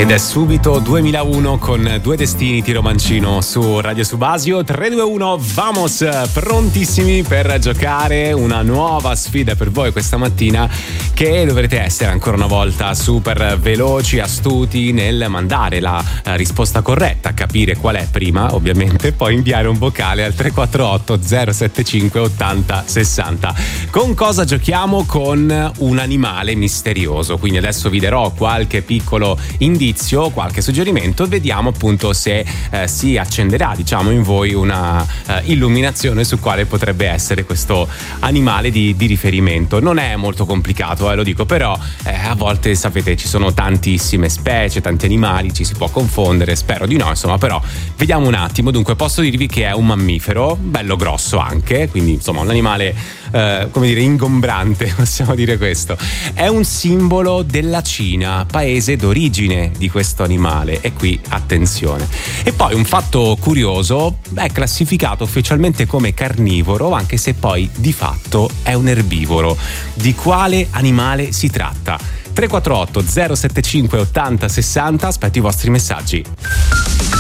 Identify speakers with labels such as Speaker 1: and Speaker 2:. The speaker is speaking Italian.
Speaker 1: Ed è subito 2001 con Due Destini, Tiro Mancino su Radio Subasio. 3-2-1, vamos, prontissimi per giocare una nuova sfida per voi questa mattina, che dovrete essere ancora una volta super veloci, astuti nel mandare la risposta corretta, capire qual è prima ovviamente, poi inviare un vocale al 348 075 80 60. Con cosa giochiamo? Con un animale misterioso, quindi adesso vi darò qualche piccolo indizio, qualche suggerimento, vediamo appunto se si accenderà, diciamo, in voi una illuminazione su quale potrebbe essere questo animale di riferimento. Non è molto complicato, lo dico, però a volte sapete ci sono tantissime specie, tanti animali, ci si può confondere, spero di no, insomma, però vediamo un attimo. Dunque posso dirvi che è un mammifero, bello grosso anche, quindi insomma un animale come dire ingombrante, possiamo dire questo. È un simbolo della Cina, paese d'origine di questo animale, e qui attenzione. E poi un fatto curioso, è classificato ufficialmente come carnivoro, anche se poi di fatto è un erbivoro. Di quale animale si tratta? 348 075 80 60, aspetto i vostri messaggi.